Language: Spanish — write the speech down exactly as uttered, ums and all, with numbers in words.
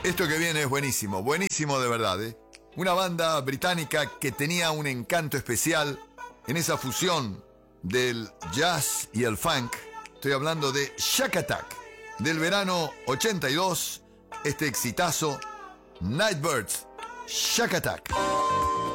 Esto que viene es buenísimo, buenísimo de verdad, ¿eh? Una banda británica que tenía un encanto especial en esa fusión del jazz y el funk. Estoy hablando de Shack Attack, del verano ochenta y dos, este exitazo, Nightbirds, Shack Attack.